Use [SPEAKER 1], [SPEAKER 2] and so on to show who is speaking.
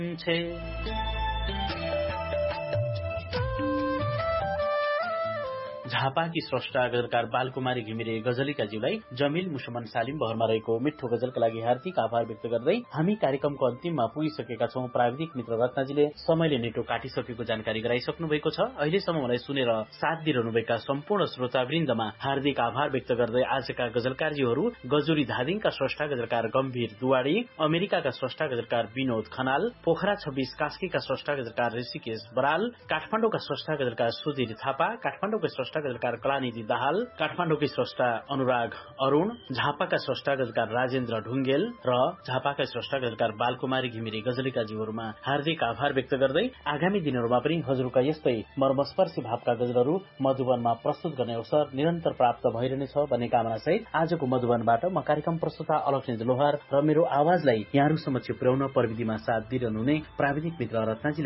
[SPEAKER 1] झापाकी स्रष्टा गजलकार बालकुमारी घिमिरे गजलिका ज्यूलाई जमिल मुसमन सालिम बहरमा रहेको मिठो गजलका लागि हार्दिक आभार व्यक्त गर्दै हामी कार्यक्रमको अन्तिममा पुगिसकेका छौं। प्राविधिक मित्र रत्नाजीले समयले नेटो काटिसकेको जानकारी गराइसक्नु भएको छ। अहिलेसम्म मलाई सुनेर साथ दिइरहनुभएका सम्पूर्ण श्रोतावृन्दमा हार्दिक आभार व्यक्त गर्दै आजका गजलकारजीहरू गजुरी धादिङका स्रष्टा गजलकार गम्भीर दुवाडी, अमेरिकाका स्रष्टा गजलकार विनोद खनाल, पोखरा 26 कास्कीका स्रष्टा गजलकार ऋषिकेश बराल, काठमाडौँका स्रष्टा गजलकार सुधीर थापा, काठमाडौँका स्रष्टा गजलकार कलानिधि दाहाल, काठमाडौँकी स्रष्टा अनुराग अरूण, झापाका स्रष्टा गजलकार राजेन्द्र ढुङ्गेल र झापाका स्रष्टा गजलकार बालकुमारी घिमिरे गजलिका जीवहरूमा हार्दिक आभार व्यक्त गर्दै आगामी दिनहरूमा पनि हजुरका यस्तै मर्मस्पर्शी भावका गजलहरू मधुबनमा प्रस्तुत गर्ने अवसर निरन्तर प्राप्त भइरहनेछ भन्ने कामना सहित आजको मधुबनबाट म कार्यक्रम प्रस्तुता अलक्ष्मी लोहार र मेरो आवाजलाई यहाँहरू समक्ष पुर्याउन प्रविधिमा साथ दिइरहनुहुने प्राविधिक मित्र रत्नाजी